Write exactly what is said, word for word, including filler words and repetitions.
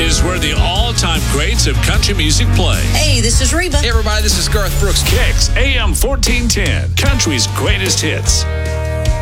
is where the all-time greats of country music play. Hey, this is Reba. Hey, everybody, this is Garth Brooks. Kicks A M fourteen ten, country's greatest hits.